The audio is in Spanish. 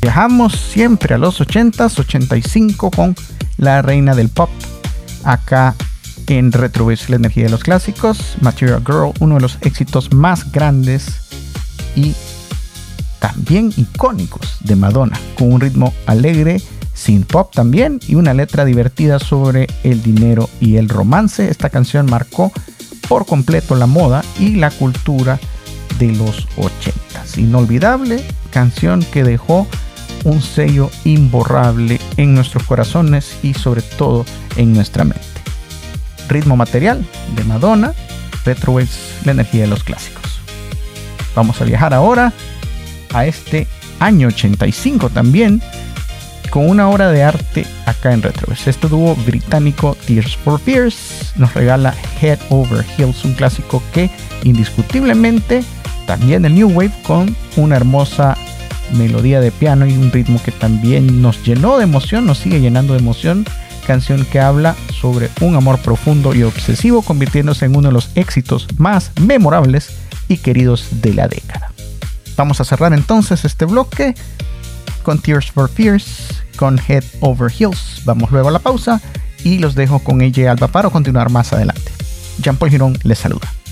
Viajamos siempre a los 80s, 85 con la reina del pop. Acá en Retrobase, la energía de los clásicos, Material Girl, uno de los éxitos más grandes y también icónicos de Madonna, con un ritmo alegre, synth pop también, y una letra divertida sobre el dinero y el romance. Esta canción marcó por completo la moda y la cultura de los 80s. Inolvidable canción que dejó un sello imborrable en nuestros corazones y sobre todo en nuestra mente. Ritmo Material de Madonna, Retrobase, la energía de los clásicos. Vamos a viajar ahora a este año 85 también, con una obra de arte acá en Retrobase. Este dúo británico Tears for Fears nos regala Head Over Heels, un clásico que indiscutiblemente también del New Wave, con una hermosa melodía de piano y un ritmo que también nos llenó de emoción, nos sigue llenando de emoción. Canción que habla sobre un amor profundo y obsesivo, convirtiéndose en uno de los éxitos más memorables y queridos de la década. Vamos a cerrar entonces este bloque con Tears for Fears, con Head Over Heels. Vamos luego a la pausa y los dejo con AJ Alba para continuar más adelante. Jean Paul Girón les saluda.